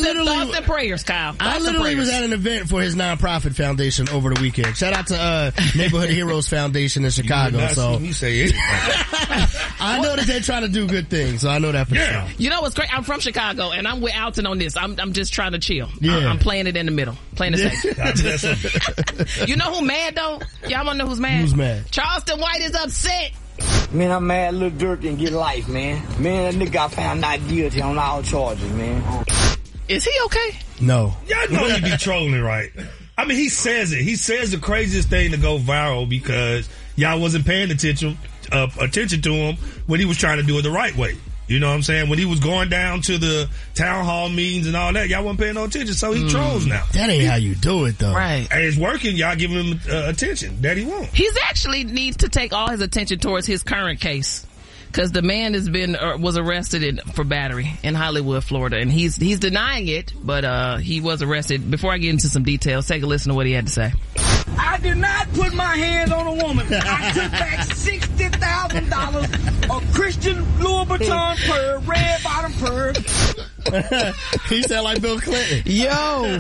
Thoughts and prayers, Kyle. I literally was at an event for his nonprofit foundation over the weekend. Shout out to Neighborhood Heroes Foundation in Chicago. You so you say it. I know that they're trying to do good things, so I know that for sure. You know what's great? I'm from Chicago, and I'm with Alton on this. I'm just trying to chill. Yeah. I'm playing it in the middle. Playing it safe. You know who mad, though? Y'all want to know who's mad? Who's mad? Charleston White is upset. Man, I'm mad Lil Durk didn't get life, man. Man, that nigga got found not guilty on all charges, man. Is he okay? No. Y'all know he be trolling, right? I mean, he says it. He says the craziest thing to go viral because y'all wasn't paying attention to him when he was trying to do it the right way. You know what I'm saying? When he was going down to the town hall meetings and all that, y'all wasn't paying no attention, so he trolls now. That ain't how you do it, though. Right. And it's working. Y'all giving him attention that he won't. He's actually needs to take all his attention towards his current case. Because the man was arrested for battery in Hollywood, Florida, and he's denying it, but he was arrested. Before I get into some details, take a listen to what he had to say. I did not put my hands on a woman. I took back $60,000 of Christian Louboutin purse, red bottom purse. He sound like Bill Clinton. Yo.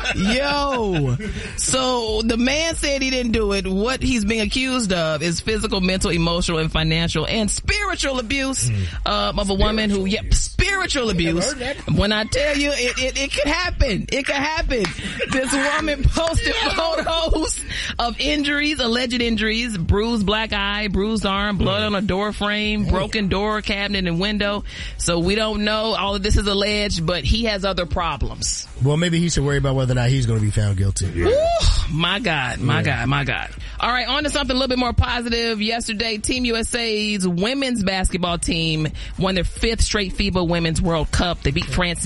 So the man said he didn't do it. What he's being accused of is physical, mental, emotional, and financial and spiritual abuse of a woman who, spiritual abuse. When I tell you, it could happen. It could happen. This woman posted photos of injuries, alleged injuries, bruised black eye, bruised arm, blood on a door frame, broken door, cabinet, and window. So we don't know. All of this is alleged, but he has other problems. Well, maybe he should worry about whether or not he's going to be found guilty. Yeah. Ooh, my God. All right, on to something a little bit more positive. Yesterday, Team USA's women's basketball team won their 5th straight FIBA Women's World Cup. They beat France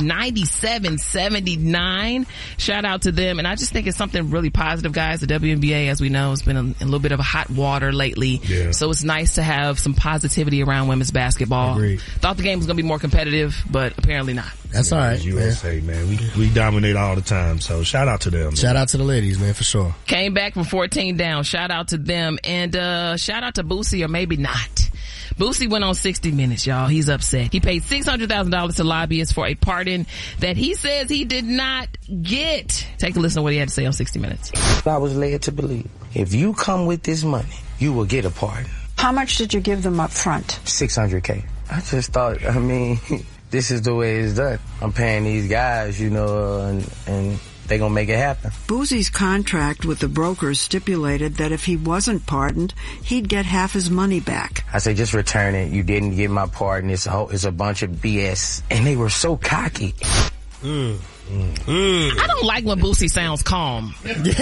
97-79. Shout out to them. And I just think it's something really positive, guys. The WNBA, as we know, has been in a little bit of a hot water lately. Yeah. So it's nice to have some positivity around women's basketball. Agreed. Thought the game was going to be more competitive, but apparently not. That's all right, USA, man. We dominate all the time, so shout out to them. Man. Shout out to the ladies, man, for sure. Came back from 14 down. Shout out to them. And shout out to Boosie, or maybe not. Boosie went on 60 Minutes, y'all. He's upset. He paid $600,000 to lobbyists for a pardon that he says he did not get. Take a listen to what he had to say on 60 Minutes. I was led to believe if you come with this money, you will get a pardon. How much did you give them up front? $600K. I just thought, this is the way it's done. I'm paying these guys, and they gonna make it happen. Boosie's contract with the brokers stipulated that if he wasn't pardoned, he'd get half his money back. I said, just return it. You didn't get my pardon. It's a bunch of BS. And they were so cocky. I don't like when Boosie sounds calm.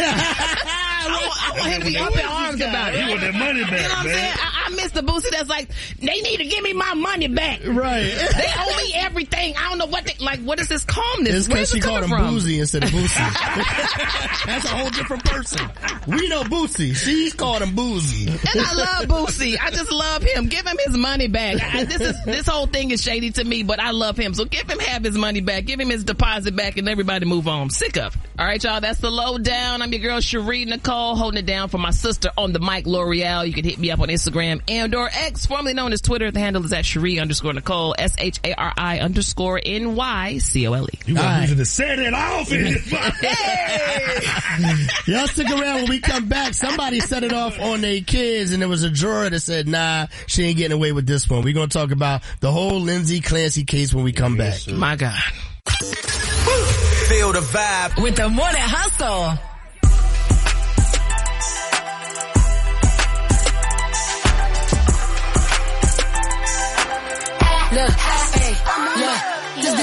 I want him to be up in arms about it. You want that money back, you know what I'm saying? I miss the Boosie that's like, they need to give me my money back. Right. They owe me everything. I don't know what what is this calmness? It's because she called him Boozy instead of Boosie. That's a whole different person. We know Boosie. She's called him Boozy. And I love Boosie. I just love him. Give him his money back. This whole thing is shady to me, but I love him. So give him half his money back. Give him his deposit back and everybody move on. I'm sick of it. All right, y'all. That's the lowdown. I'm your girl, Cherie Nicole, holding it down for my sister on the mic, L'Oreal. You can hit me up on Instagram and/or X, formerly known as Twitter. The handle is at Cherie_Nicole, SHARI_NYCOLE. You want to set it off in this Y'all stick around when we come back. Somebody set it off on their kids, and there was a juror that said, nah, she ain't getting away with this one. We're going to talk about the whole Lindsay Clancy case when we come back. Sir. My God. Feel the vibe with the Morning Hustle. Look.